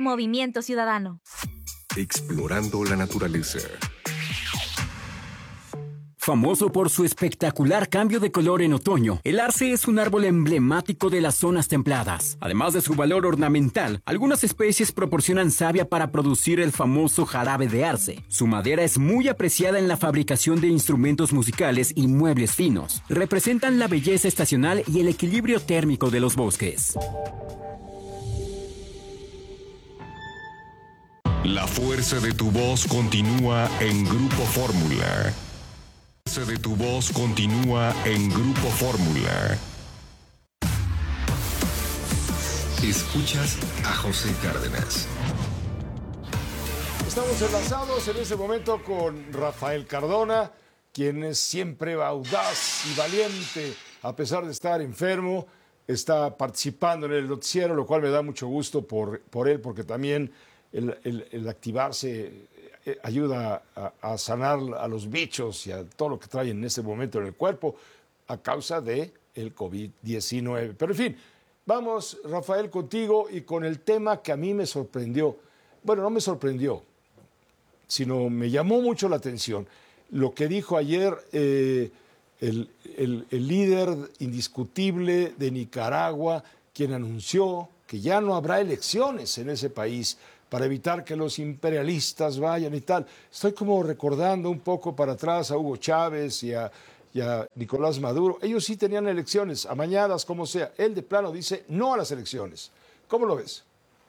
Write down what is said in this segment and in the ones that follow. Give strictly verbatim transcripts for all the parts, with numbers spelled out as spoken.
Movimiento Ciudadano. Explorando la naturaleza. Famoso por su espectacular cambio de color en otoño, el arce es un árbol emblemático de las zonas templadas. Además de su valor ornamental, algunas especies proporcionan savia para producir el famoso jarabe de arce. Su madera es muy apreciada en la fabricación de instrumentos musicales y muebles finos. Representan la belleza estacional y el equilibrio térmico de los bosques. La fuerza de tu voz continúa en Grupo Fórmula. La fuerza de tu voz continúa en Grupo Fórmula. Escuchas a José Cárdenas. Estamos enlazados en este momento con Rafael Cardona, quien es siempre audaz y valiente, a pesar de estar enfermo, está participando en el noticiero, lo cual me da mucho gusto por, por él, porque también el, el, el activarse ayuda a, a sanar a los bichos y a todo lo que traen en este momento en el cuerpo a causa del COVID diecinueve. Pero en fin, vamos, Rafael, contigo y con el tema que a mí me sorprendió. Bueno, no me sorprendió, sino me llamó mucho la atención. Lo que dijo ayer eh, el, el, el líder indiscutible de Nicaragua, quien anunció que ya no habrá elecciones en ese país para evitar que los imperialistas vayan y tal. Estoy como recordando un poco para atrás a Hugo Chávez y a, y a Nicolás Maduro. Ellos sí tenían elecciones, amañadas, como sea. Él de plano dice no a las elecciones. ¿Cómo lo ves?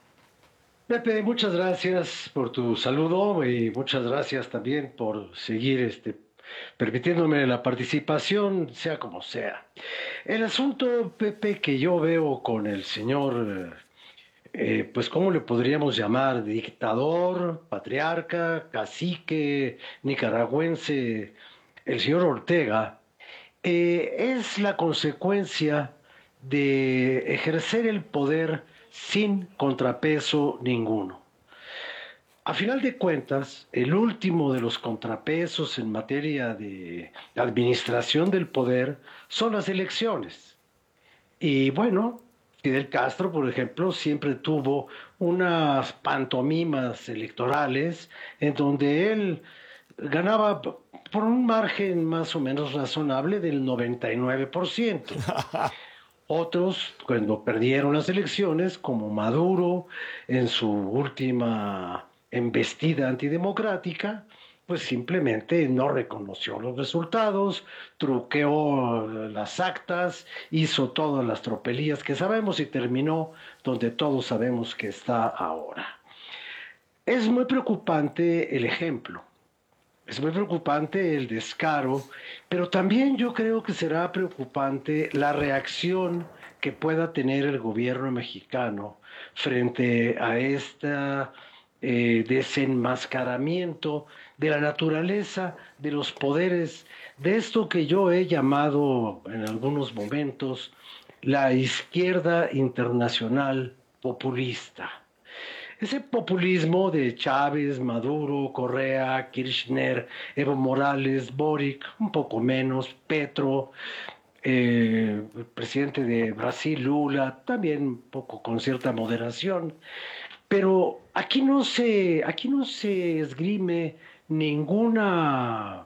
Pepe, muchas gracias por tu saludo y muchas gracias también por seguir este, permitiéndome la participación, sea como sea. El asunto, Pepe, que yo veo con el señor... Eh, pues, ¿cómo le podríamos llamar? Dictador, patriarca, cacique, nicaragüense, el señor Ortega, eh, es la consecuencia de ejercer el poder sin contrapeso ninguno. A final de cuentas, el último de los contrapesos en materia de administración del poder son las elecciones. Y bueno... Fidel Castro, por ejemplo, siempre tuvo unas pantomimas electorales en donde él ganaba por un margen más o menos razonable del noventa y nueve por ciento. Otros, cuando perdieron las elecciones, como Maduro en su última embestida antidemocrática, pues simplemente no reconoció los resultados, truqueó las actas, hizo todas las tropelías que sabemos y terminó donde todos sabemos que está ahora. Es muy preocupante el ejemplo, es muy preocupante el descaro, pero también yo creo que será preocupante la reacción que pueda tener el gobierno mexicano frente a esta eh, desenmascaramiento de la naturaleza, de los poderes, de esto que yo he llamado en algunos momentos la izquierda internacional populista. Ese populismo de Chávez, Maduro, Correa, Kirchner, Evo Morales, Boric, un poco menos, Petro, eh, el presidente de Brasil, Lula, también un poco con cierta moderación. Pero aquí no se, aquí no se esgrime ninguna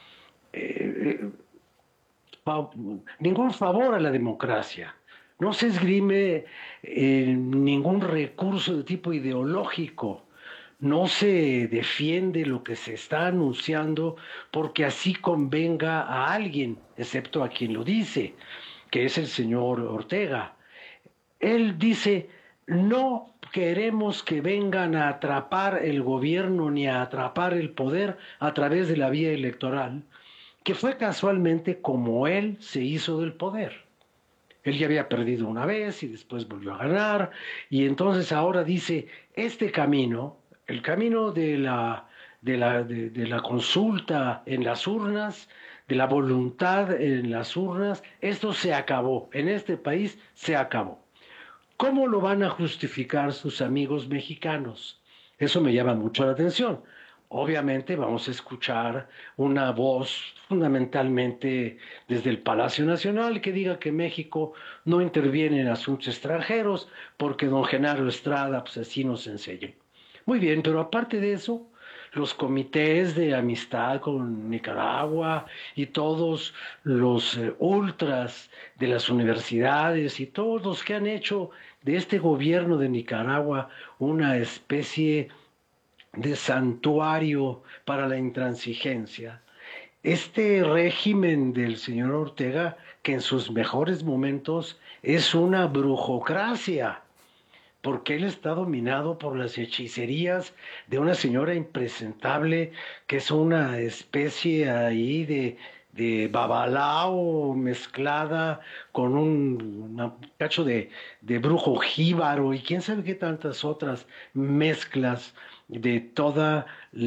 eh, fa, ningún favor a la democracia, no se esgrime eh, ningún recurso de tipo ideológico, no se defiende lo que se está anunciando porque así convenga a alguien, excepto a quien lo dice, que es el señor Ortega. Él dice, no queremos que vengan a atrapar el gobierno ni a atrapar el poder a través de la vía electoral, que fue casualmente como él se hizo del poder. Él ya había perdido una vez y después volvió a ganar, y entonces ahora dice, este camino, el camino de la, de la, de, de la consulta en las urnas, de la voluntad en las urnas, esto se acabó, en este país se acabó. ¿Cómo lo van a justificar sus amigos mexicanos? Eso me llama mucho la atención. obviamente vamos a escuchar una voz fundamentalmente desde el Palacio Nacional que diga que México no interviene en asuntos extranjeros porque don Genaro Estrada pues así nos enseñó. Muy bien, pero aparte de eso, los comités de amistad con Nicaragua y todos los eh, ultras de las universidades y todos los que han hecho de este gobierno de Nicaragua una especie de santuario para la intransigencia. Este régimen del señor Ortega, que en sus mejores momentos es una brujocracia, porque él está dominado por las hechicerías de una señora impresentable que es una especie ahí de, de babalao mezclada con un una cacho de, de brujo jíbaro y quién sabe qué tantas otras mezclas de toda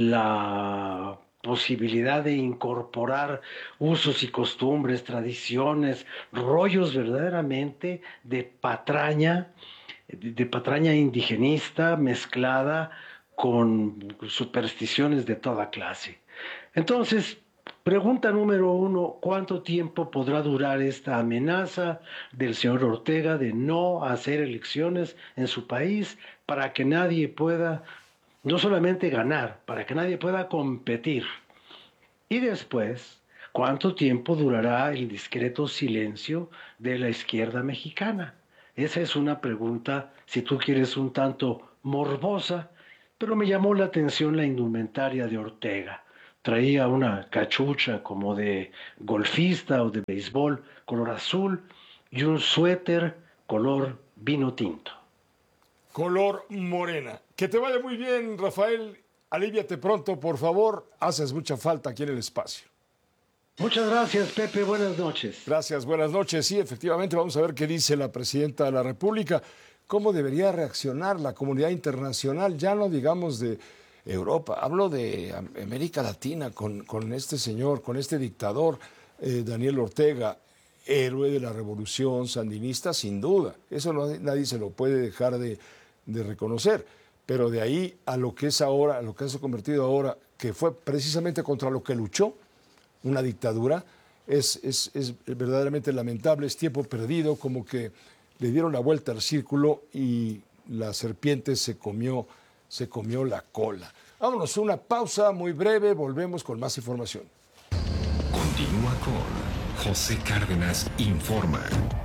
la posibilidad de incorporar usos y costumbres, tradiciones, rollos verdaderamente de patraña, de patraña indigenista mezclada con supersticiones de toda clase. Entonces, pregunta número uno, ¿cuánto tiempo podrá durar esta amenaza del señor Ortega de no hacer elecciones en su país para que nadie pueda no solamente ganar, para que nadie pueda competir? Y después, ¿cuánto tiempo durará el discreto silencio de la izquierda mexicana? Esa es una pregunta, si tú quieres, un tanto morbosa, pero me llamó la atención la indumentaria de Ortega. Traía una cachucha como de golfista o de béisbol color azul y un suéter color vino tinto. Color morena. Que te vaya muy bien, Rafael. Alíviate pronto, por favor. Haces mucha falta aquí en el espacio. Muchas gracias, Pepe. Buenas noches. Gracias, buenas noches. Sí, efectivamente, vamos a ver qué dice la presidenta de la República. ¿Cómo debería reaccionar la comunidad internacional? Ya no digamos de Europa, hablo de América Latina con, con este señor, con este dictador, eh, Daniel Ortega, héroe de la revolución sandinista, sin duda. Eso no, nadie se lo puede dejar de, de reconocer. Pero de ahí a lo que es ahora, a lo que se ha convertido ahora, que fue precisamente contra lo que luchó, una dictadura, es, es, es verdaderamente lamentable, es tiempo perdido, como que le dieron la vuelta al círculo y la serpiente se comió, se comió la cola. Vámonos, una pausa muy breve, volvemos con más información. Continúa con José Cárdenas Informa.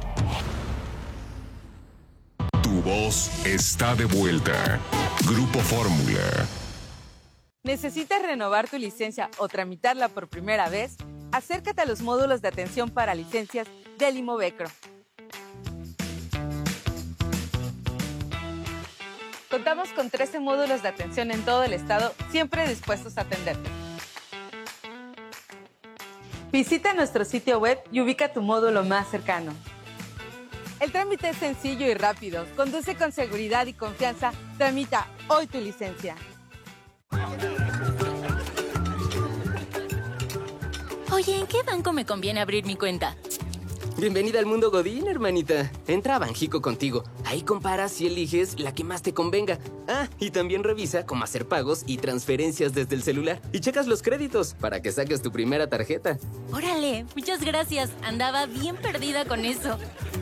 Tu voz está de vuelta. Grupo Fórmula. ¿Necesitas renovar tu licencia o tramitarla por primera vez? Acércate a los módulos de atención para licencias del Imovecro. Contamos con trece módulos de atención en todo el estado, siempre dispuestos a atenderte. Visita nuestro sitio web y ubica tu módulo más cercano. El trámite es sencillo y rápido. Conduce con seguridad y confianza. Tramita hoy tu licencia. Oye, ¿en qué banco me conviene abrir mi cuenta? Bienvenida al mundo Godín, hermanita. Entra a Banjico contigo. Ahí comparas y eliges la que más te convenga. Ah, y también revisa cómo hacer pagos y transferencias desde el celular. Y checas los créditos para que saques tu primera tarjeta. Órale, muchas gracias. Andaba bien perdida con eso.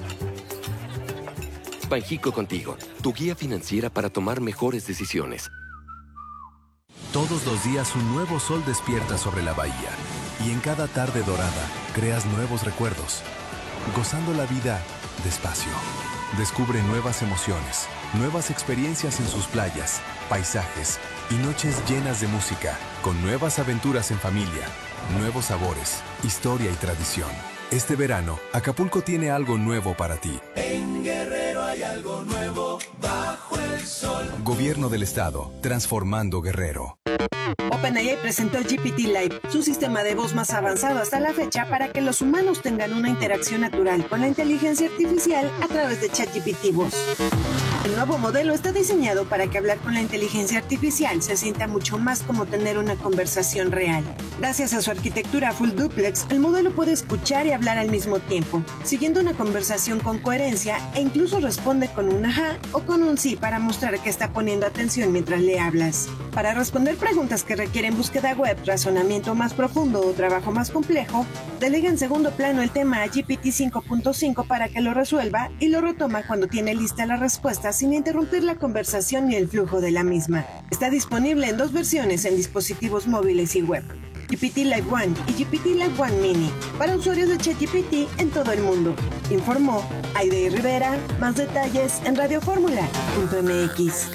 Banjico contigo, tu guía financiera para tomar mejores decisiones. Todos los días un nuevo sol despierta sobre la bahía. Y en cada tarde dorada, creas nuevos recuerdos. Gozando la vida despacio. Descubre nuevas emociones, nuevas experiencias en sus playas, paisajes y noches llenas de música, con nuevas aventuras en familia, nuevos sabores, historia y tradición. Este verano, Acapulco tiene algo nuevo para ti. En Guerrero hay algo nuevo bajo el sol. Gobierno del Estado, transformando Guerrero. OpenAI presentó el G P T Live, su sistema de voz más avanzado hasta la fecha para que los humanos tengan una interacción natural con la inteligencia artificial a través de ChatGPT Voz. El nuevo modelo está diseñado para que hablar con la inteligencia artificial se sienta mucho más como tener una conversación real. Gracias a su arquitectura full duplex, el modelo puede escuchar y hablar al mismo tiempo, siguiendo una conversación con coherencia e incluso responde con un ajá o con un sí para mostrar que está poniendo atención mientras le hablas. Para responder preguntas que requieren requieren búsqueda web, razonamiento más profundo o trabajo más complejo, delega en segundo plano el tema a G P T cinco punto cinco para que lo resuelva y lo retoma cuando tiene lista la respuesta sin interrumpir la conversación ni el flujo de la misma. Está disponible en dos versiones en dispositivos móviles y web: G P T Live One y G P T Live One Mini, para usuarios de ChatGPT en todo el mundo. Informó Aide Rivera. Más detalles en radio fórmula punto m x.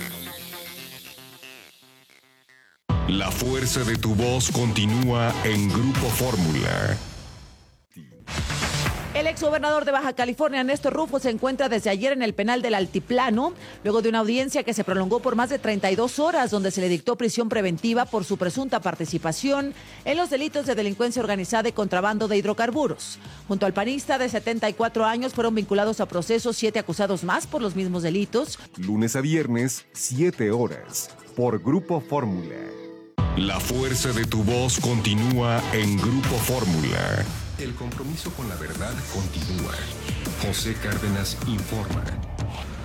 La fuerza de tu voz continúa en Grupo Fórmula. El exgobernador de Baja California, Néstor Rufo, se encuentra desde ayer en el penal del Altiplano, luego de una audiencia que se prolongó por más de treinta y dos horas, donde se le dictó prisión preventiva por su presunta participación en los delitos de delincuencia organizada y contrabando de hidrocarburos. Junto al panista de setenta y cuatro años fueron vinculados a proceso siete acusados más por los mismos delitos. Lunes a viernes, siete horas, por Grupo Fórmula. La fuerza de tu voz continúa en Grupo Fórmula. El compromiso con la verdad continúa. José Cárdenas informa.